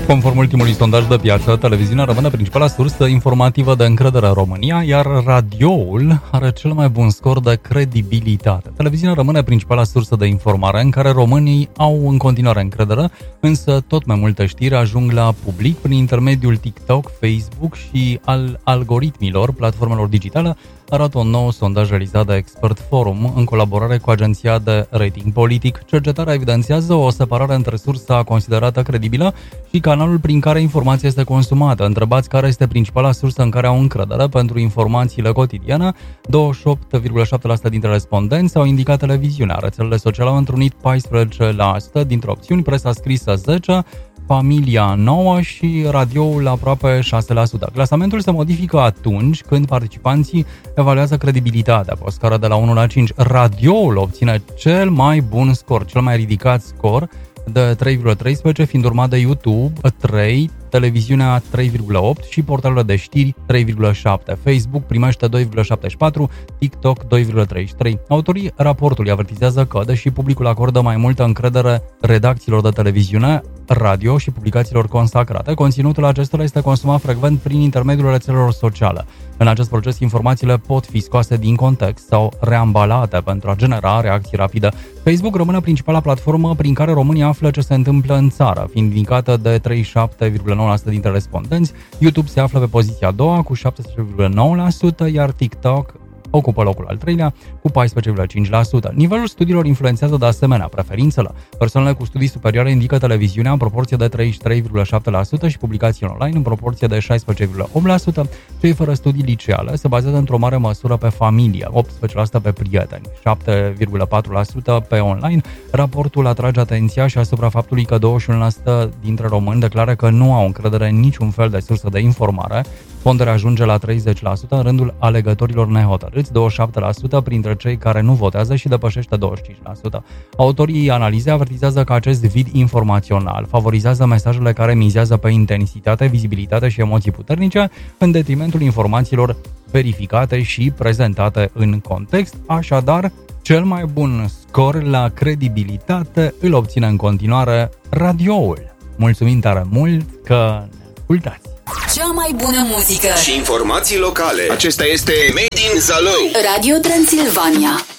Conform ultimului sondaj de piață, televiziunea rămâne principala sursă informativă de încredere în România, iar radioul are cel mai bun scor de credibilitate. Televiziunea rămâne principala sursă de informare în care românii au în continuare încredere, însă tot mai multe știri ajung la public prin intermediul TikTok, Facebook și al algoritmilor platformelor digitale, arată un nou sondaj realizat de Expert Forum în colaborare cu agenția de rating politic. Cercetarea evidențiază o separare între sursa considerată credibilă și canalul prin care informația este consumată. Întrebați care este principala sursă în care au încredere pentru informațiile cotidiene, 28,7% dintre respondenți au indicat televiziunea. Rețelele sociale au întrunit 14% dintre opțiuni, presa scrisă 10%, familia 9 și radioul aproape 6%. Clasamentul se modifică atunci când participanții evaluează credibilitatea. Pe o scară de la 1 la 5, radioul obține cel mai bun scor, cel mai ridicat scor de 3,13, fiind urmat de YouTube 3, televiziunea 3,8 și portalurile de știri 3,7. Facebook primește 2,74, TikTok 2,33. Autorii raportului avertizează că, deși publicul acordă mai multă încredere redacțiilor de televiziune, radio și publicațiilor consacrate, conținutul acestora este consumat frecvent prin intermediul rețelelor sociale. În acest proces, informațiile pot fi scoase din context sau reambalate pentru a genera reacții rapide. Facebook rămâne principala platformă prin care românii află ce se întâmplă în țară, fiind indicată de 37,9% dintre respondenți. YouTube se află pe poziția a doua cu 17,9%, iar TikTok ocupă locul al treilea cu 14,5%. Nivelul studiilor influențează de asemenea preferințele. Persoanele cu studii superioare indică televiziunea în proporție de 33,7% și publicații online în proporție de 16,8%. Cei fără studii liceale se bazează într-o mare măsură pe familie, 18% pe prieteni, 7,4% pe online. Raportul atrage atenția și asupra faptului că 21% dintre români declară că nu au încredere în niciun fel de sursă de informare. Ponderea ajunge la 30% în rândul alegătorilor nehotărâți, 27% printre cei care nu votează și depășește 25%. Autorii analizei avertizează că acest vid informațional favorizează mesajele care mizează pe intensitate, vizibilitate și emoții puternice, în detrimentul informațiilor verificate și prezentate în context. Așadar, cel mai bun scor la credibilitate îl obține în continuare radioul. Mulțumim tare mult că ne ascultați! Cea mai bună muzică și informații locale. Acesta este Made in Zalău. Radio Transilvania.